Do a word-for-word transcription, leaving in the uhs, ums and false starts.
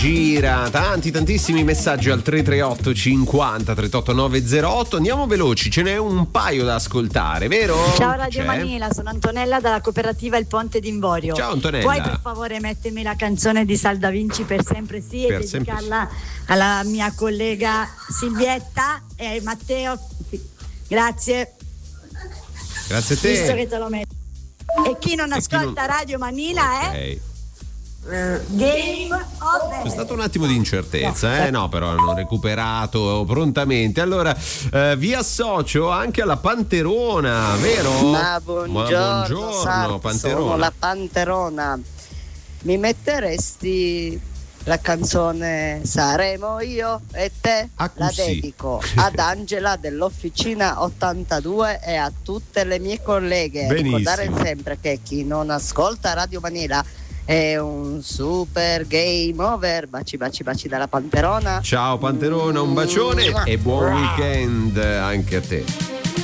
Gira tanti tantissimi messaggi al tre tre otto cinquanta trentotto nove zero otto. Andiamo veloci, ce n'è un paio da ascoltare, vero? Ciao Radio C'è? Manila, sono Antonella dalla cooperativa Il Ponte d'Invorio. Ciao Antonella. Puoi per favore mettermi la canzone di Salda Vinci Per sempre sì Per e sempre dedicarla alla mia collega Silvietta e Matteo. Grazie. Grazie a te. Visto che te lo metto. E chi non E chi ascolta non- Radio Manila Ok. è Game Over. C'è stato un attimo di incertezza, eh? No, però hanno recuperato prontamente. Allora, eh, vi associo anche alla Panterona, vero? Ma buongiorno, Ma buongiorno, Sarto, Panterona. sono la Panterona. Mi metteresti la canzone Saremo io e te? Ah, La sì. dedico ad Angela dell'Officina ottantadue e a tutte le mie colleghe. Benissimo. Ricordare sempre che chi non ascolta Radio Manila è un super game over. Baci baci baci dalla Panterona. Ciao Panterona, un bacione e buon weekend anche a te.